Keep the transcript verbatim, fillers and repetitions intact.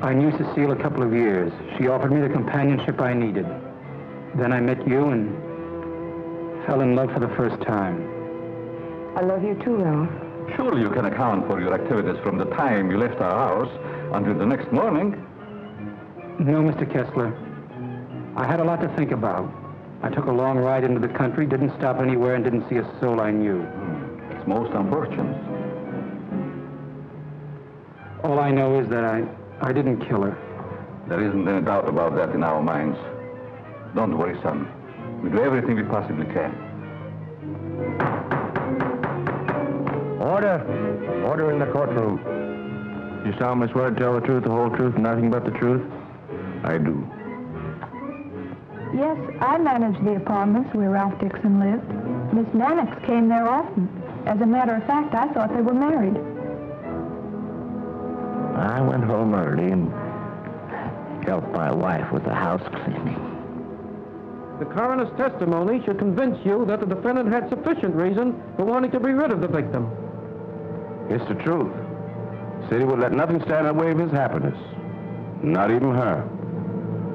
I knew Cecile a couple of years. She offered me the companionship I needed. Then I met you and fell in love for the first time. I love you too, Ralph. Surely you can account for your activities from the time you left our house until the next morning. No, Mister Kessler. I had a lot to think about. I took a long ride into the country, didn't stop anywhere, and didn't see a soul I knew. Hmm. It's most unfortunate. All I know is that I, I didn't kill her. There isn't any doubt about that in our minds. Don't worry, son. We do everything we possibly can. Order. Order in the courtroom. You solemnly swear to tell the truth, the whole truth, and nothing but the truth? I do. Yes, I managed the apartments where Ralph Dixon lived. Miss Mannix came there often. As a matter of fact, I thought they were married. I went home early and helped my wife with the house cleaning. The coroner's testimony should convince you that the defendant had sufficient reason for wanting to be rid of the victim. It's the truth. City would let nothing stand in the way of his happiness. Not even her.